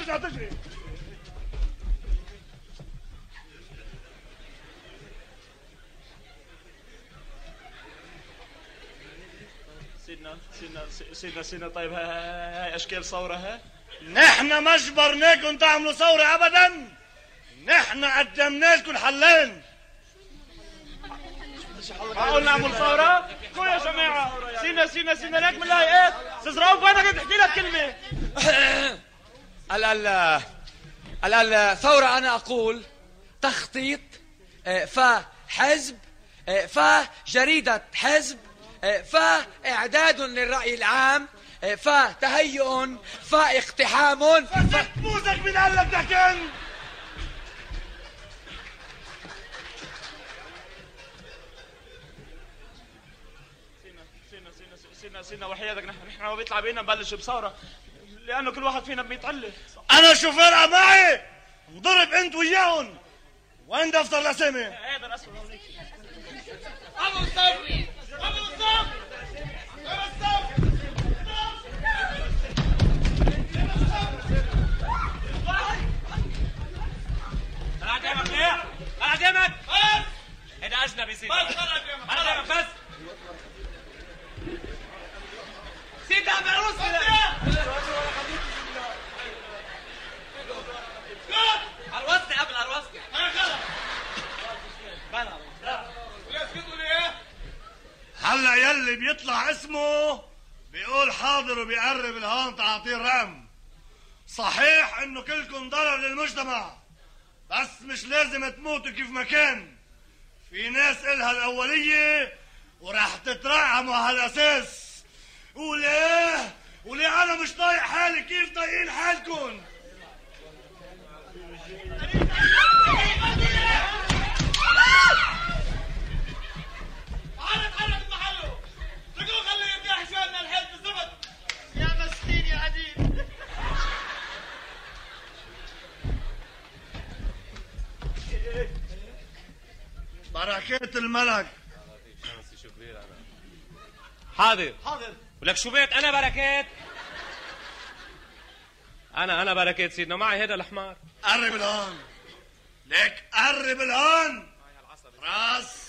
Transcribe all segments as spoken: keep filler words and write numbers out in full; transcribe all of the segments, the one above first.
ترجع تجري. سيدنا سيدنا سيدنا سيدنا طيب هاي اشكال ثوره ها؟ نحن ما جبرناكم تعملوا ثوره ابدا، نحن قدمنا لكم حلين. معقول نعمل ثوره؟ شو يا جماعه؟ سيدنا سيدنا سيدنا لك من الهيئات، استاذ رؤوف وينك تحكي لك كلمه؟ ال ال ال الثوره انا اقول تخطيط، فحزب، فجريده حزب، فإعداد للرأي العام، فتهيئ، فاقتحام. فتك بوزك من قلك تحكن. سينا سينا سينا سينا سينا وحياتك، نحن نحن ما بيطلع بينا نبلش بثورة، لأنه كل واحد فينا بيتعلق. أنا شو فارقة معي؟ وضرب أنت وياهم. وين دفتر الأسامي؟ هذا الأسود هونيك. أبو الصبري أبو الصبري أبو الصبري أنا قدامك ليه؟ أنا قدامك بس. هيدا أجنبي سيدنا. بس أنا قدامك بس. سيدنا عم يعرس عروستي قبل عروستي. أنا خلص. بلا لا. ويسكتوا ليه؟ هلا يلي بيطلع اسمه بيقول حاضر وبيقرب الهون تعاطيه الرقم. صحيح انه كلكم ضرر للمجتمع، بس مش لازم تموتوا كيف ما كان. في ناس إلها الأولية وراح تترعموا على هالأساس. وليه؟ وليه أنا مش طايق حالي كيف طايقين حالكم؟ تعال اتحرك بمحله. رجعوا خليه يرتاح شوي من الحيط بالزبط. يا مسكين يا عديد. بركات الملك. حاضر حاضر. ولك شو بيت انا بركات؟ انا انا بركات سيدنا، معي هذا الحمار. قرب الهون ليك، قرب الهون. راس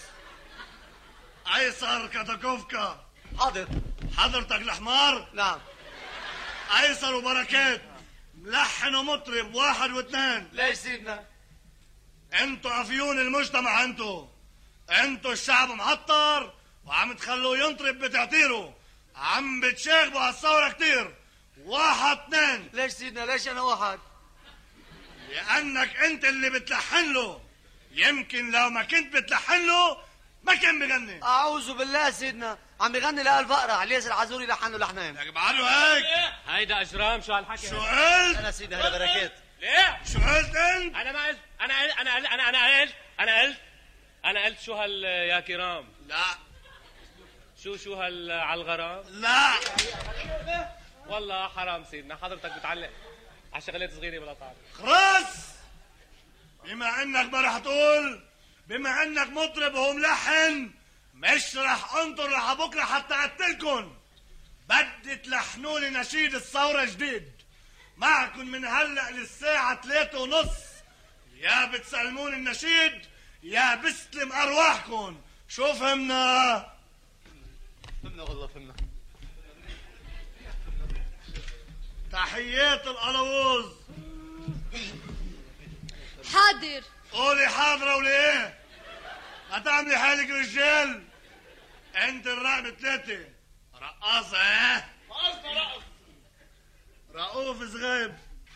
ايسر كاتاكوفكا. حاضر. حضرتك الحمار؟ نعم. ايسر وبركات ملحن ومطرب واحد واثنين. ليش سيدنا؟ انتوا افيون المجتمع، انتوا انتوا الشعب معطر وعم تخلوه ينطرب بتعطيره، عم بتشاغبوا على الثوره كتير. واحد اثنين. ليش سيدنا؟ ليش انا واحد؟ لانك انت اللي بتلحن له. يمكن لو ما كنت بتلحن له ما كان بغني. اعوذ بالله سيدنا، عم بيغني لقى الفقره عليس العزوري لحن له لحنين. لك بعده هيك. هيدا اجرام. شو هالحكي؟ شو قلت؟ انا سيدنا هذا بركات. ليه؟ شو قلت انت؟ انا ما قلت. انا قلت انا قلت انا انا قلت انا قلت انا قلت شو هال يا كرام؟ لا. شو شو هال على الغرام؟ لا والله حرام سيدنا، حضرتك بتعلق على شغلات صغيره بلا تعرف. خلاص، بما انك ما رح تقول، بما انك مطرب وهو ملحن، مش رح انطر لح بكره حتى اقتلكن. بدي تلحنوا لي نشيد الثوره جديد معكم من هلا للساعه ثلاثة ونص. يا بتسلمون النشيد يا بستلم ارواحكم. شو فهمنا؟ فهمنا والله فهمنا. تحيات القلاووز. حاضر. قولي حاضرة وليه؟ هتعملي حالك رجال؟ انت الرقم ثلاثة. رقاصة ها؟ رقصنا رقص. رؤوف صغيب.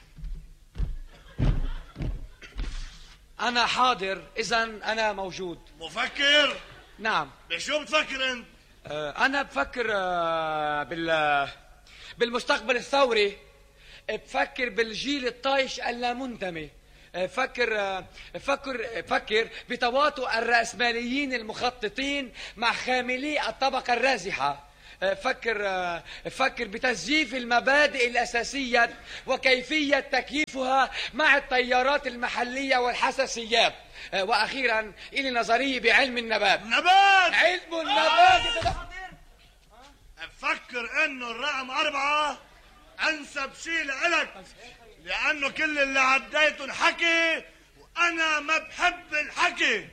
انا حاضر، اذا انا موجود. مفكر؟ نعم. بشو بتفكر انت؟ آه انا بفكر آه بال بالمستقبل الثوري، بفكر بالجيل الطايش اللامنتمي، فكر فكر فكر بتواطؤ الرأسماليين المخططين مع خاملي الطبقة الرازحة. فكر فكر بتسجيف المبادئ الأساسية وكيفية تكييفها مع التيارات المحلية والحساسيات. وأخيرا إلي نظرية بعلم النبات. نبات. علم النبات. بفكر إنه الرقم أربعة أنسب شيء لإلك، لأنه كل اللي عديته الحكي وأنا ما بحب الحكي.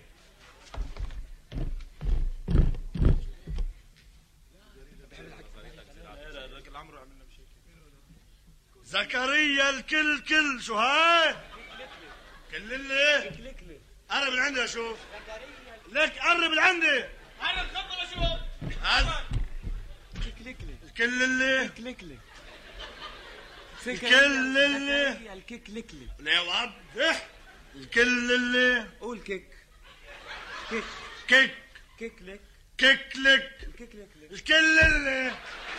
زكريا الكل كل شو هاي؟ كل اللي قرب لعندي اشوف. لك قرب لعندي. انا تفضل اشوف. هز الكل اللي كليكلي الكل اللي الكيكليكلي. لا وضح. الكل اللي قول كيك كيك كيك كيكليك كيكلك كيكليكلي. الكل اللي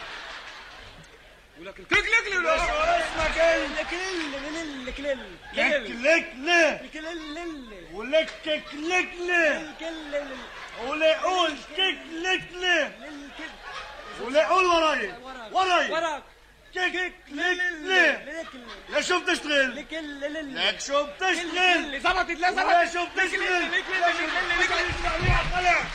ولك الكيكليكلي ولا شو اسمك انت؟ الكليل الكليل كيكلك الكليل ولك كيكلك الكليل ولا قول كيكلك ولا قول وراي وراي وراك كيك لك ليه لا شو بتشتغل لك لك شو بتشتغل زبطت لا لا زبطت شو بتشتغل طلع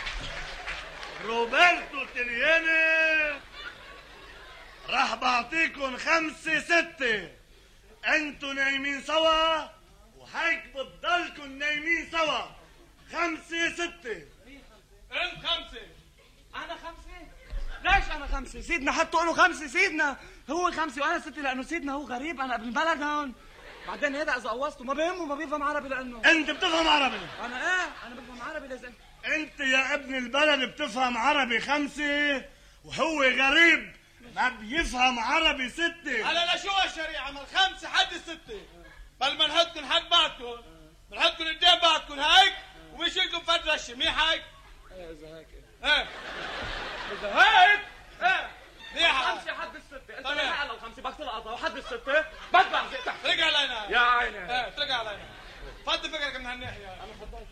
روبرتو ترياني راح بعطيكم خمسة ستة. انتوا نايمين سوا وهيك بتضلكم نايمين سوا. خمسة ستة. انت خمسة. انا خمسة. ليش انا خمسة؟ سيدنا حطوا له خمسة. سيدنا هو خمسة وانا ستة لانه سيدنا هو غريب. انا ابن البلد هون. بعدين هذا اذا قوصته ما بهمه ما بيفهم عربي لانه انت بتفهم عربي. انا ايه انا بفهم عربي لازم. انت يا ابن البلد بتفهم عربي خمسة وهو غريب ما بيفهم عربي ستة. هلا لا شو هالشريعة من خمسة حد الستة. بل بنحطن حد بعضكم بنحطن قدام بعضكم هيك ومش لكم فترة منيح هيك. ايه اذا هيك ايه اذا هيك ايه منيح. خمسة حد الستة. انت تمام. ما على الخمسة بدك تلقطها وحد الستة بدفع زي تحت. ترجع علينا يا عيني. ايه ترجع علينا. فضي فكرك من هالناحية. انا فضلت.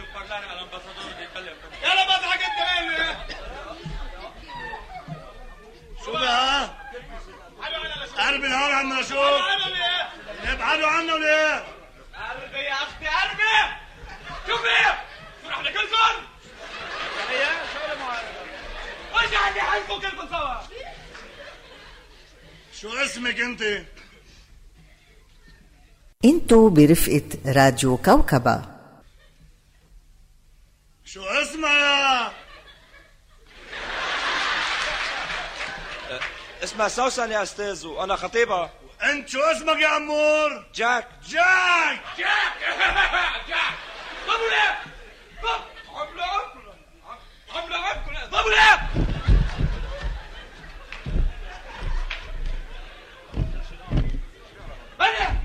يلا بضحك انت مين. شو بها؟ قربي لهون عمنا شوف. ابعدوا عنا ولا ايه؟ قربي يا اختي قربي. شوفي شو رح ناكلكم؟ هي شو معارضة وش عندي حلكم كلكم سوا. شو اسمك انت؟ انتو برفقة راديو كوكبة. شو اسمها يا؟ اسمها سوسن يا استاذ وانا خطيبها. انت شو اسمك يا امور؟ جاك. جاك جاك جاك ضربوا ليه؟ عم لعبكم عم لعبكم ضربوا ليه؟ بني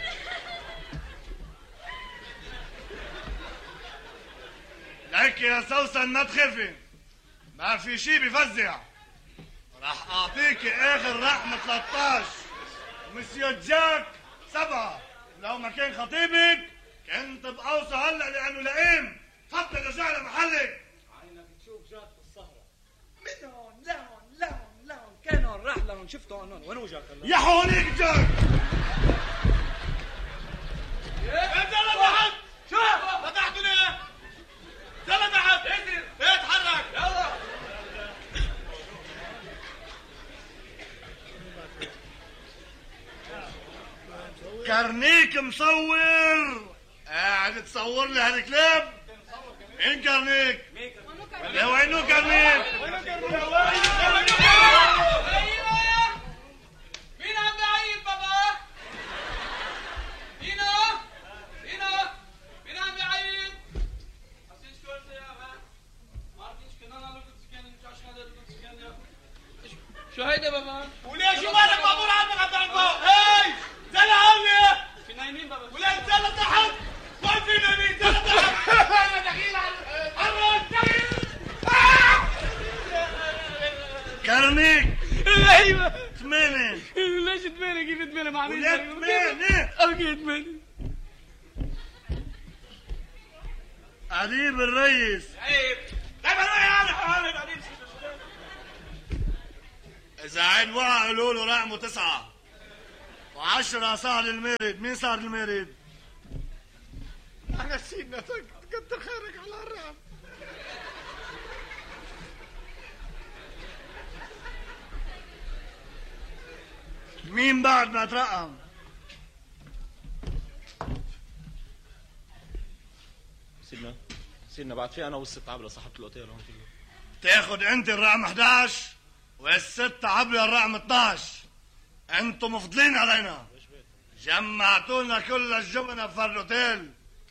لك يا سوسن ما تخافي ما في شي بفزع. راح اعطيكي اخر رقم ثلاثة عشر ومسيو جاك سبعة. لو ما كان خطيبك كنت بقوصه هلا لانه لئيم. تفضل ارجع لمحلك. عينك تشوف جاك بالسهرة من هون لهون لهون لهون كان هون راح لهون شفته هون هون وين هو جاك هلا؟ يا حواليك جاك. انزل تحت. شو فتحتوا ليه؟ انزل تحت. ايه اتحرك يلا. كارنيك مصور قاعد تصور لي هالكلاب. مين كارنيك؟ وينو كارنيك؟ مين عم بيعيط بابا؟ مينا؟ مينا؟ مين عم بيعيط؟ عشان شو يا ما؟ ما عارفين شو كنا نعمل كنت سكان مش عشان هذا كنت سكان. شو هيدا بابا؟ وليه شو مالك مامور عنك عم تعمل فوق؟ هي زل عمي. في نايمين بابا. ولا زل تحت. وين في نايمين؟ زل تحت. انا دخيل على دخيل. كارنيك ايوه ثمانية. ليش ثمانية؟ كيف ثمانية مع مين؟ ولاد ثمانية. اكيد ثمانية. قريب الريس. عيب. طيب انا يا انا بعدين. إذا عين وقع قولوا له رقمه تسعة وعشرة صار المارد. مين صار المارد؟ انا سيدنا كتر خيرك على الرقم. مين بعد ما ترقم؟ سيدنا سيدنا بعد في انا والست عبله صاحبه الاوتيل هون فيه. تاخد انت الرقم احد عشر والست عبله الرقم اثنعش. انتم مفضلين علينا، جمعتونا كل الجبنه في الاوتيل.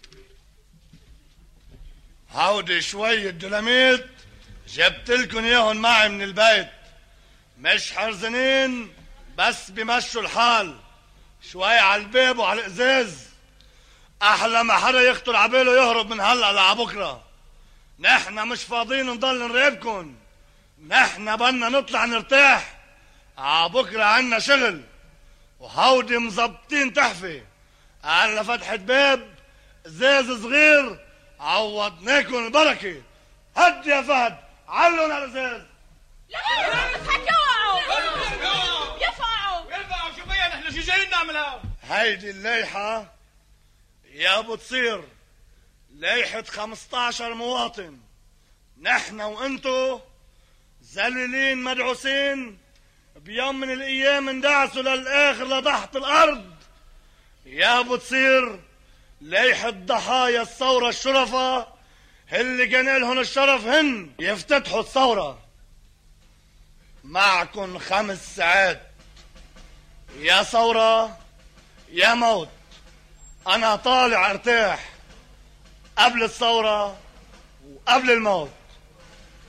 هودي شويه ديناميت جبت لكم اياهم معي من البيت، مش حرزنين بس بمشوا الحال، شوي على الباب وعلى الازاز. احلى ما حدا يخطر عباله يهرب من هلا لعبكره. نحن مش فاضيين نضل نراقبكم، نحن بدنا نطلع نرتاح. عبكره عنا شغل، وهودي مزبطين تحفه. قال فتحة باب ازاز صغير عوضناكم البركه. هد يا فهد علون على الازاز. لا يوقعوا يفقعوا يرفعوا. شو بيا نحن شو جايين نعملها؟ هيدي الليحة يا بتصير ليحة خمستاشر مواطن. نحن وانتو ذليلين مدعوسين، بيوم من الايام اندعسوا للاخر لتحت الارض. يا بتصير ليحة ضحايا الثورة الشرفة اللي كان لهم الشرف هن يفتتحوا الثورة. معكن خمس ساعات، يا ثورة يا موت. انا طالع ارتاح قبل الثورة وقبل الموت.